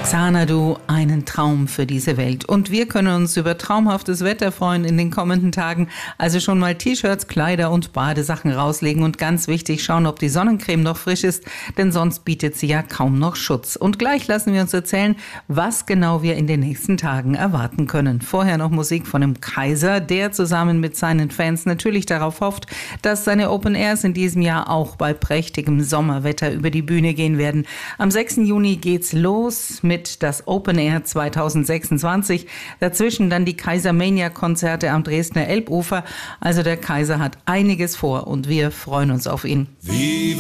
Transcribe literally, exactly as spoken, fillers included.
Xanadu, einen Traum für diese Welt. Und wir können uns über traumhaftes Wetter freuen in den kommenden Tagen. Also schon mal T-Shirts, Kleider und Badesachen rauslegen und ganz wichtig, schauen, ob die Sonnencreme noch frisch ist, denn sonst bietet sie ja kaum noch Schutz. Und gleich lassen wir uns erzählen, was genau wir in den nächsten Tagen erwarten können. Vorher noch Musik von dem Kaiser, der zusammen mit seinen Fans natürlich darauf hofft, dass seine Open Airs in diesem Jahr auch bei prächtigem Sommerwetter über die Bühne gehen werden. Am sechsten Juni geht's los mit das Open Air zwanzig sechsundzwanzig. Dazwischen dann die Kaisermania-Konzerte am Dresdner Elbufer. Also der Kaiser hat einiges vor und wir freuen uns auf ihn. Viva